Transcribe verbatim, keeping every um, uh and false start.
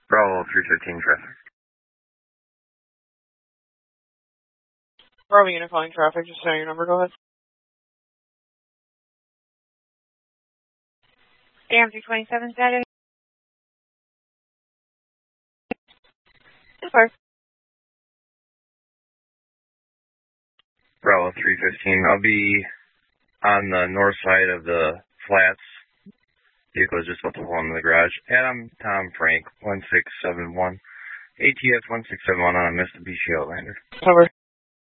Bravo three fifteen traffic. Bravo unit calling traffic, just say your number, go ahead. A M three twenty-seven Saturday. Of course. Bravo three fifteen. I'll be on the north side of the flats. Vehicle is just about to pull into the garage. Adam Tom Frank one six seven one. A T S one six seven one on a Mitsubishi Outlander. Cover.